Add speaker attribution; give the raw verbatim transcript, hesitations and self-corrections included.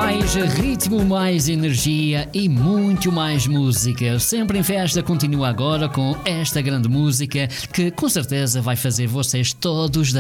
Speaker 1: Mais ritmo, mais energia e muito mais música. Sempre em Festa continua agora com esta grande música que com certeza vai fazer vocês todos